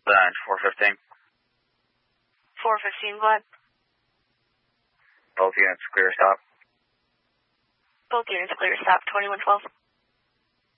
Then 415. 415, go ahead. Both units clear stop. Both units clear stop, 2112.